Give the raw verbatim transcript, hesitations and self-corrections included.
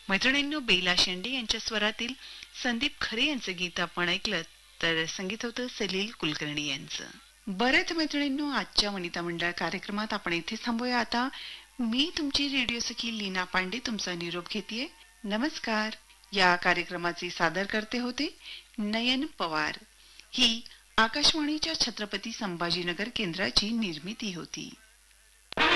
मैत्रिणींनो, बेला शेंडे यांच्या स्वरातील संदीप खरे यांचं गीत आपण ऐकलं, तर संगीत होतं सलील कुलकर्णी यांचं. बरेच मैत्रिणींनो, आजच्या वनिता मंडळ कार्यक्रमात आपण इथे थांबूया. आता मी तुमची रेडिओ सखी लीना पांडे तुमचा निरोप घेतेय. नमस्कार. या कार्यक्रमाचे सादर करते होते नयन पवार. ही आकाशवाणीच्या छत्रपती संभाजीनगर केंद्राची निर्मिती होती.